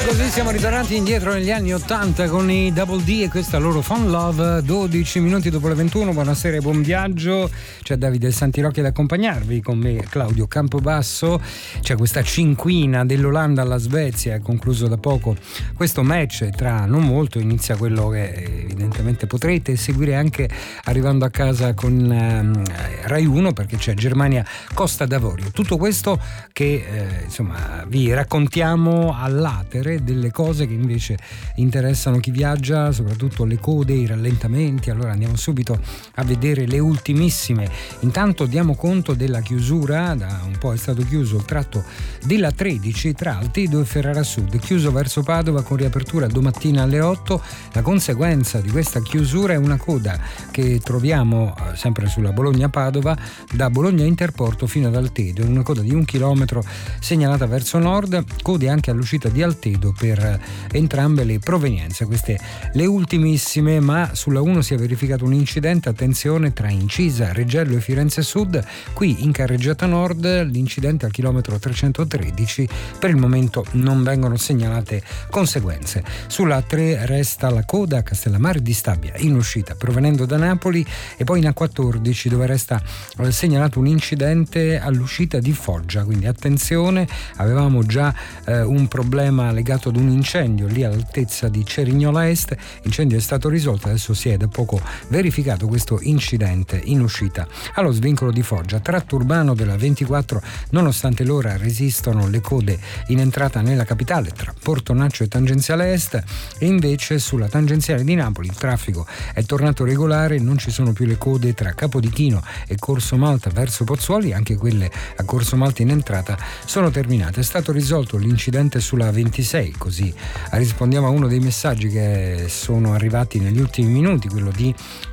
così siamo ritornati indietro negli anni 80 con i Double D e questa loro Fun Love. 12 minuti dopo le 21. Buonasera e buon viaggio. C'è Davide Santirocchi ad accompagnarvi, con me Claudio Campobasso. C'è questa cinquina dell'Olanda alla Svezia, è concluso da poco questo match. Tra non molto inizia quello che evidentemente potrete seguire anche arrivando a casa con Rai 1, perché c'è Germania-Costa d'Avorio. Tutto questo che insomma vi raccontiamo all'atere delle cose che invece interessano chi viaggia, soprattutto le code, i rallentamenti. Allora andiamo subito a vedere le ultimissime. Intanto diamo conto della chiusura, da un po' è stato chiuso il tratto della 13 tra Altido e Ferrara Sud, chiuso verso Padova con riapertura domattina alle 8. La conseguenza di questa chiusura è una coda che troviamo sempre sulla Bologna-Padova, da Bologna Interporto fino ad Altedo, una coda di 1 chilometro segnalata verso nord, code anche all'uscita di Altedo per entrambe le provenienze. Queste le ultimissime, ma sulla 1 si è verificato un incidente, attenzione, tra Incisa, Reggello e Firenze Sud. Qui in carreggiata nord l'incidente al chilometro 313, per il momento non vengono segnalate conseguenze. Sulla 3 resta la coda a Castellammare di Stabia in uscita provenendo da Napoli, e poi in A14 dove resta segnalato un incidente all'uscita di Foggia, quindi attenzione. Avevamo già un problema legato ad un incendio lì all'altezza di Cerignola Est. L'incendio è stato risolto, adesso si è da poco verificato questo incidente in uscita allo svincolo di Foggia. Tratto urbano della 24, nonostante l'ora resistono le code in entrata nella capitale tra Portonaccio e tangenziale est, e invece sulla tangenziale di Napoli il traffico è tornato regolare, non ci sono più le code tra Capodichino e Corso Malta verso Pozzuoli, anche quelle a Corso Malta in entrata sono terminate. È stato risolto l'incidente sulla 26, così rispondiamo a uno dei messaggi che sono arrivati negli ultimi minuti, quello di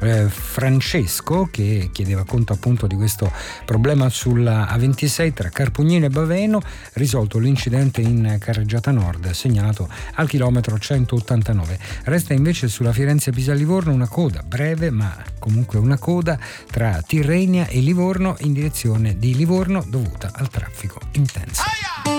Francesco, che chiedeva conto appunto di questo problema sulla A26 tra Carpugnino e Baveno. Risolto l'incidente in carreggiata nord segnalato al chilometro 189. Resta invece sulla Firenze-Pisa-Livorno una coda breve, ma comunque una coda tra Tirrenia e Livorno in direzione di Livorno dovuta al traffico intenso.